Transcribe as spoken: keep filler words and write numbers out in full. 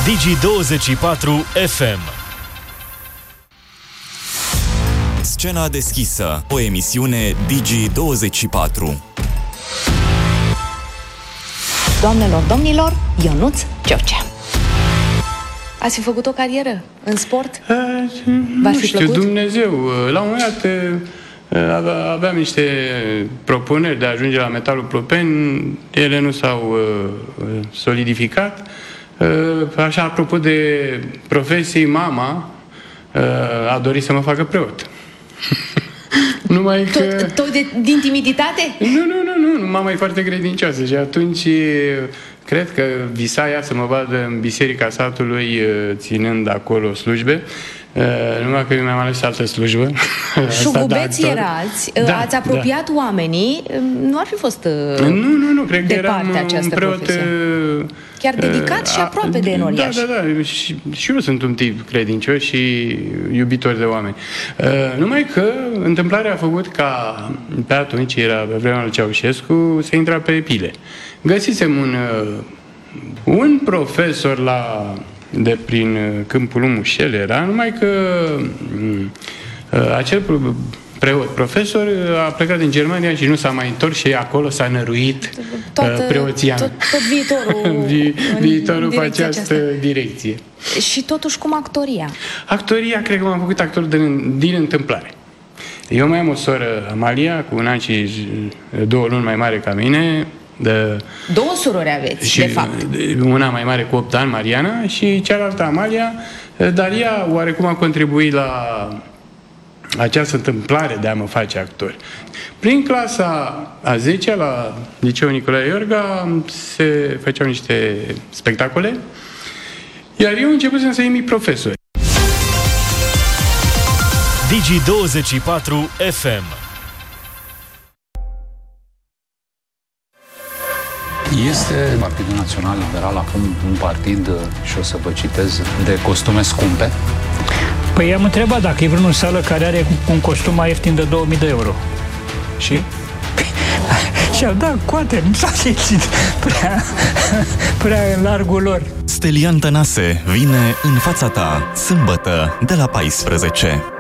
Digi douăzeci și patru F M. Scena deschisă, o emisiune Digi douăzeci și patru. Doamnelor, domnilor, Ionuț George. Ați fi făcut o carieră în sport? V-ar fi plăcut? Dumnezeu. La un moment dat aveam niște propuneri de a ajunge la Metalul Plopeni. Ele nu s-au solidificat. Așa, apropo de profesii, mama a dorit să mă facă preot. Numai că... Tot, tot de, din timiditate? Nu, nu, nu, nu, mama e foarte credincioasă și atunci cred că visa ea să mă vadă în biserica satului ținând acolo slujbe. Uh, numai că eu mi-am ales altă slujbă. Șugubeți erați, da, ați apropiat da. oamenii, nu ar fi fost uh, Nu, nu, nu, cred că eram un preot... Uh, chiar dedicat uh, și aproape de Enoriaș. Da, da, da, și, și eu sunt un tip credincios și iubitor de oameni. Uh, numai că întâmplarea a făcut ca, pe atunci, era pe vremea lui Ceaușescu, să intra pe pile. Găsisem un, uh, un profesor la... de prin Câmpul Mușel era, numai că acel preot, profesor, a plecat din Germania și nu s-a mai întors și acolo s-a năruit Toată, preoția. Tot, tot viitorul Vi, Viitorul pe această aceasta. direcție. Și totuși cum actoria? Actoria, cred că m-am făcut actor din, din întâmplare. Eu mai am o soră, Amalia, cu un an și două luni mai mare ca mine. De, Două surori aveți, și de fapt. Una mai mare cu opt ani, Mariana, și cealaltă, Amalia, dar ea oarecum a contribuit la această întâmplare de a mă face actor. Prin clasa a zecea la Liceul Nicolae Iorga se făceau niște spectacole, iar eu începusem să imi profesori. Digi douăzeci și patru F M. Este Partidul Național Liberal acum un partid, și o să vă citez, de costume scumpe? Păi am întrebat dacă e vreună sală care are un costum mai ieftin de două mii de euro. Și? Și-au dat coate, nu s-a simțit prea, prea în largul lor. Stelian Tănase vine în fața ta, sâmbătă, de la paisprezece.